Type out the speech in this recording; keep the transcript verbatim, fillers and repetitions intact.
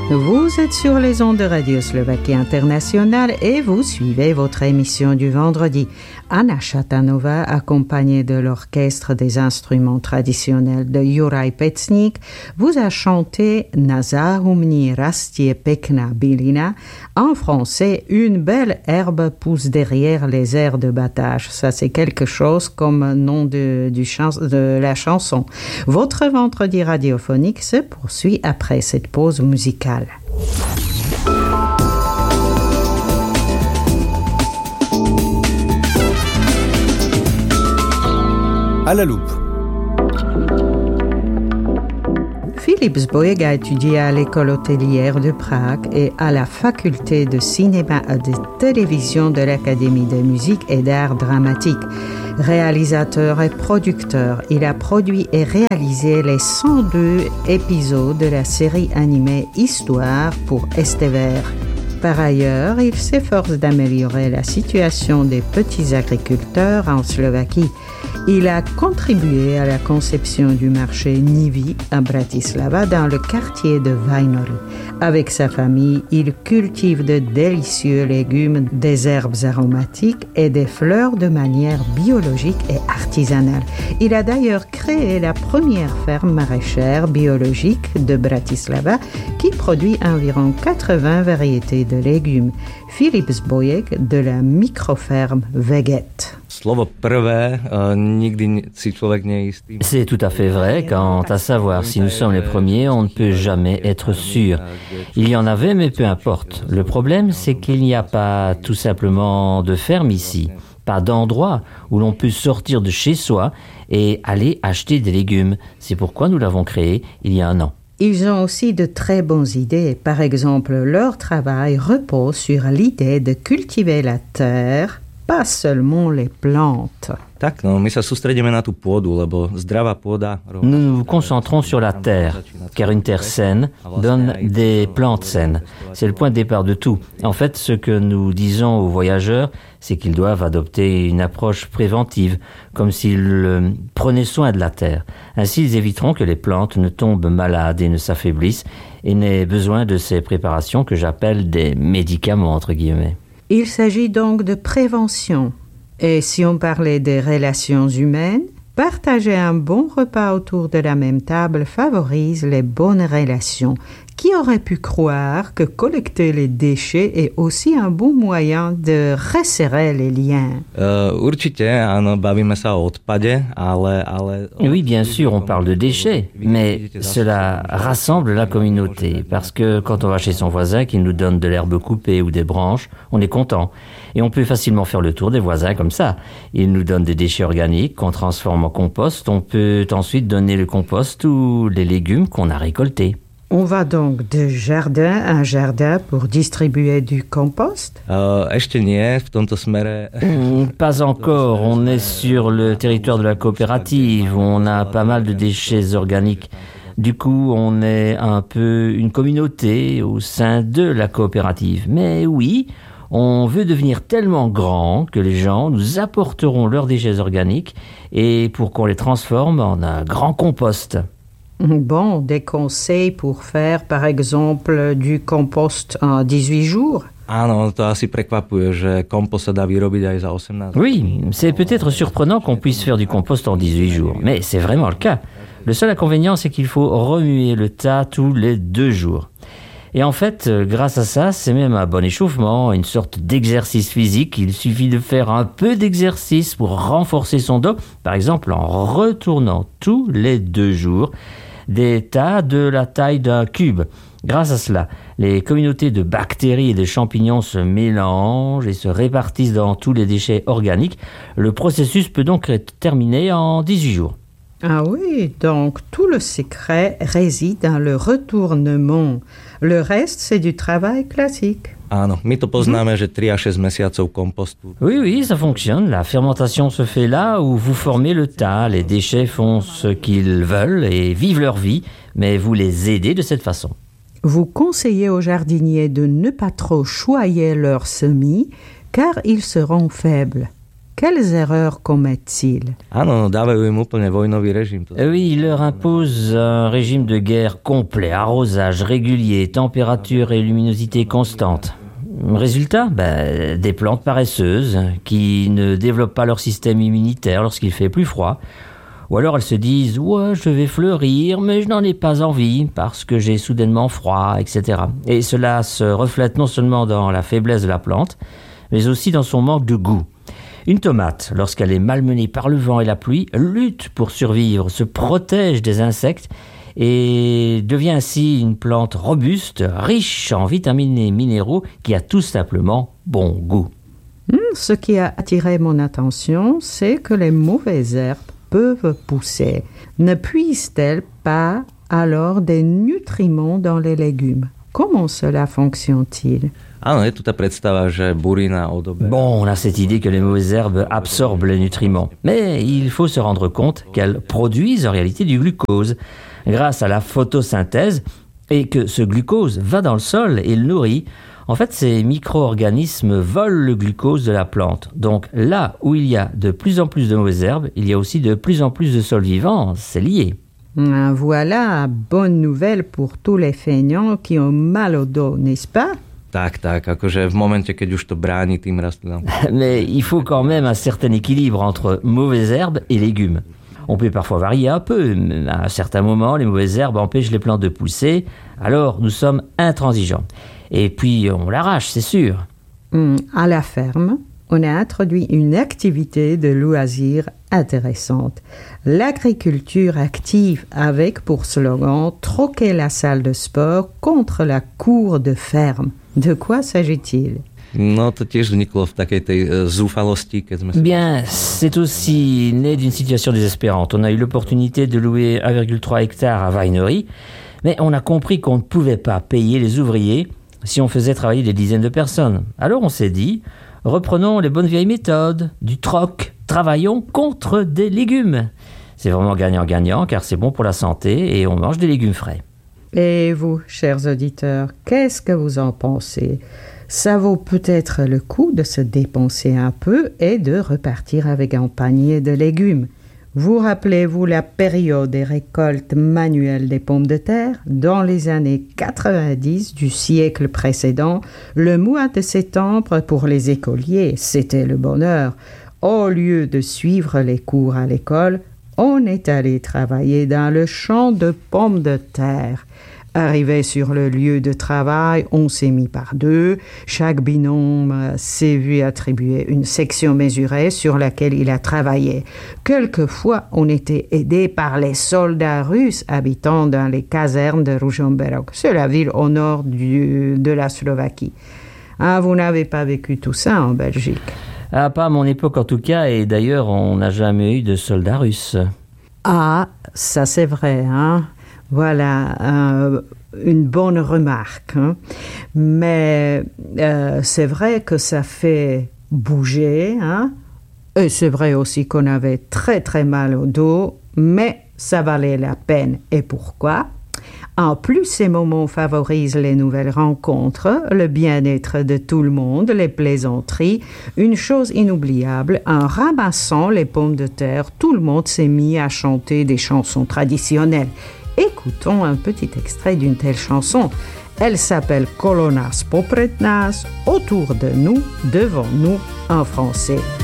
Vous êtes sur les ondes de Radio Slovaquie Internationale et vous suivez votre émission du vendredi. Anna Chatanova, accompagnée de l'orchestre des instruments traditionnels de Juraj Pecník, vous a chanté Na záhumni rastie pekná bylina. En français, une belle herbe pousse derrière les airs de battage. Ça, c'est quelque chose comme nom de, du chans- de la chanson. Votre vendredi radiophonique se poursuit après cette pause musicale. À la loupe. Filip Zbojek a étudié à l'école hôtelière de Prague et à la faculté de cinéma et de télévision de l'Académie de musique et d'art dramatique. Réalisateur et producteur, il a produit et réalisé les cent deux épisodes de la série animée Histoire pour S T V R. Par ailleurs, il s'efforce d'améliorer la situation des petits agriculteurs en Slovaquie. Il a contribué à la conception du marché Nivi à Bratislava dans le quartier de Vajnory. Avec sa famille, il cultive de délicieux légumes, des herbes aromatiques et des fleurs de manière biologique et artisanale. Il a d'ailleurs créé la première ferme maraîchère biologique de Bratislava qui produit environ quatre-vingts variétés de légumes. Filip Zbojek de la microferme Veget. C'est tout à fait vrai. Quant à savoir si nous sommes les premiers, on ne peut jamais être sûr. Il y en avait, mais peu importe. Le problème, c'est qu'il n'y a pas tout simplement de ferme ici. Pas d'endroit où l'on peut sortir de chez soi et aller acheter des légumes. C'est pourquoi nous l'avons créé il y a un an. Ils ont aussi de très bonnes idées. Par exemple, leur travail repose sur l'idée de cultiver la terre, pas seulement les plantes. Nous nous concentrons sur la terre, car une terre saine donne des plantes saines. C'est le point de départ de tout. En fait, ce que nous disons aux voyageurs, c'est qu'ils doivent adopter une approche préventive, comme s'ils prenaient soin de la terre. Ainsi, ils éviteront que les plantes ne tombent malades et ne s'affaiblissent, et n'aient besoin de ces préparations que j'appelle des médicaments, entre guillemets. Il s'agit donc de prévention. Et si on parlait des relations humaines, partager un bon repas autour de la même table favorise les bonnes relations. Qui aurait pu croire que collecter les déchets est aussi un bon moyen de resserrer les liens? Oui, bien sûr, on parle de déchets, mais cela rassemble la communauté, parce que quand on va chez son voisin qui nous donne de l'herbe coupée ou des branches, on est content. Et on peut facilement faire le tour des voisins comme ça. Ils nous donnent des déchets organiques qu'on transforme en compost. On peut ensuite donner le compost ou les légumes qu'on a récoltés. On va donc de jardin en jardin pour distribuer du compost? Euh, Pas encore. On est sur le territoire de la coopérative où on a pas mal de déchets organiques. Du coup, on est un peu une communauté au sein de la coopérative. Mais oui, on veut devenir tellement grand que les gens nous apporteront leurs déchets organiques et pour qu'on les transforme en un grand compost. Bon, des conseils pour faire, par exemple, du compost en dix-huit jours? Oui, c'est peut-être surprenant qu'on puisse faire du compost en dix-huit jours, mais c'est vraiment le cas. Le seul inconvénient, c'est qu'il faut remuer le tas tous les deux jours. Et en fait, grâce à ça, c'est même un bon échauffement, une sorte d'exercice physique. Il suffit de faire un peu d'exercice pour renforcer son dos, par exemple en retournant tous les deux jours des tas de la taille d'un cube. Grâce à cela, les communautés de bactéries et de champignons se mélangent et se répartissent dans tous les déchets organiques. Le processus peut donc être terminé en dix-huit jours. Ah oui, donc tout le secret réside dans le retournement. Le reste, c'est du travail classique. Oui, oui, ça fonctionne. La fermentation se fait là où vous formez le tas. Les déchets font ce qu'ils veulent et vivent leur vie, mais vous les aidez de cette façon. Vous conseillez aux jardiniers de ne pas trop choyer leurs semis, car ils seront faibles. Quelles erreurs commettent-ils? Áno, dávajú im úplne vojnový režim. Euh, Oui, il leur impose un régime de guerre complet, arrosage régulier, température et luminosité constante. Résultat, ben, des plantes paresseuses qui ne développent pas leur système immunitaire lorsqu'il fait plus froid. Ou alors elles se disent « Ouais, je vais fleurir, mais je n'en ai pas envie parce que j'ai soudainement froid, et cetera » Et cela se reflète non seulement dans la faiblesse de la plante, mais aussi dans son manque de goût. Une tomate, lorsqu'elle est malmenée par le vent et la pluie, lutte pour survivre, se protège des insectes et devient ainsi une plante robuste, riche en vitamines et minéraux qui a tout simplement bon goût. Hmm, ce qui a attiré mon attention, c'est que les mauvaises herbes peuvent pousser. Ne puisent-elles pas alors des nutriments dans les légumes? Comment cela fonctionne-t-il? Áno, je tu tá predstava, že burina odoberá. Bon, on a cette idée que les mauvaises herbes absorbent les nutriments, mais il faut se rendre compte qu'elles produisent en réalité du glucose grâce à la photosynthèse et que ce glucose va dans le sol et le nourrit. En fait, ces micro-organismes volent le glucose de la plante. Donc là où il y a de plus en plus de mauvaises herbes, il y a aussi de plus en plus de sols vivants, c'est lié. Voilà, bonne nouvelle pour tous les feignants qui ont mal au dos, n'est-ce pas? Tak, tak, akože v momente, keď už to bráni tým rastlinám. Mais il faut quand même un certain équilibre entre mauvaises herbes et légumes. On peut parfois varier un peu. À un certain moment, les mauvaises herbes empêchent les plantes de pousser. Alors, nous sommes intransigeants. Et puis, on l'arrache, c'est sûr. Hum, à la ferme, on a introduit une activité de loisir intéressante. L'agriculture active avec pour slogan « Troquer la salle de sport contre la cour de ferme ». De quoi s'agit-il? No to tiež vzniklo v takej tej zúfalosti, keď sme... Bien, c'est aussi né d'une situation désespérante. On a eu l'opportunité de louer un virgule trois hectares à Weinery, mais on a compris qu'on ne pouvait pas payer les ouvriers si on faisait travailler des dizaines de personnes. Alors on s'est dit, reprenons les bonnes vieilles méthodes, du troc, travaillons contre des légumes. C'est vraiment gagnant-gagnant car c'est bon pour la santé et on mange des légumes frais. Et vous, chers auditeurs, qu'est-ce que vous en pensez? Ça vaut peut-être le coup de se dépenser un peu et de repartir avec un panier de légumes. Vous rappelez-vous la période des récoltes manuelles des pommes de terre? Dans les années quatre-vingt-dix du siècle précédent, le mois de septembre pour les écoliers, c'était le bonheur. Au lieu de suivre les cours à l'école, on est allé travailler dans le champ de pommes de terre. Arrivé sur le lieu de travail, on s'est mis par deux. Chaque binôme s'est vu attribuer une section mesurée sur laquelle il a travaillé. Quelquefois, on était aidé par les soldats russes habitant dans les casernes de Ružomberok. C'est la ville au nord du, de la Slovaquie. Ah, vous n'avez pas vécu tout ça en Belgique? Ah, pas à mon époque en tout cas, et d'ailleurs, on n'a jamais eu de soldats russes. Ah, ça c'est vrai, hein? Voilà, euh, une bonne remarque. Hein? Mais euh, c'est vrai que ça fait bouger. Hein? Et c'est vrai aussi qu'on avait très très mal au dos, mais ça valait la peine. Et pourquoi? En plus, ces moments favorisent les nouvelles rencontres, le bien-être de tout le monde, les plaisanteries. Une chose inoubliable, en ramassant les pommes de terre, tout le monde s'est mis à chanter des chansons traditionnelles. Écoutons un petit extrait d'une telle chanson. Elle s'appelle Kolo nás popred nás, autour de nous, devant nous, en français.